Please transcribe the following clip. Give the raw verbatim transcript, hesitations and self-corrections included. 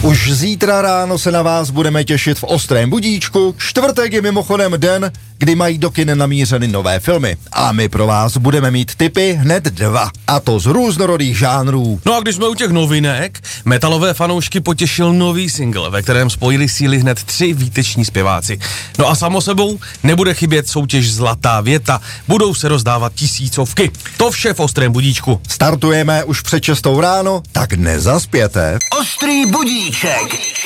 Už zítra ráno se na vás budeme těšit v Ostrém budíčku. Čtvrtek je mimochodem den, kdy mají do kin namířeny nové filmy. A my pro vás budeme mít tipy hned dva. A to z různorodých žánrů. No a když jsme u těch novinek, metalové fanoušky potěšil nový single, ve kterém spojili síly hned tři výteční zpěváci. No a samo sebou nebude chybět soutěž Zlatá věta. Budou se rozdávat tisícovky. To vše v Ostrém budíčku. Startujeme už před šestou ráno, tak nezaspěte. Ostrý budíček.